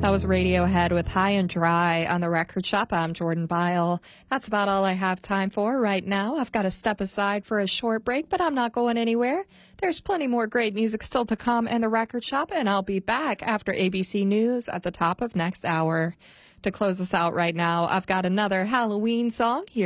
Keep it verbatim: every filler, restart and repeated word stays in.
That was Radiohead with High and Dry on the Record Shop. I'm Jordan Byle. That's about all I have time for right now. I've got to step aside for a short break, but I'm not going anywhere. There's plenty more great music still to come in the Record Shop, and I'll be back after A B C News at the top of next hour. To close us out right now, I've got another Halloween song here.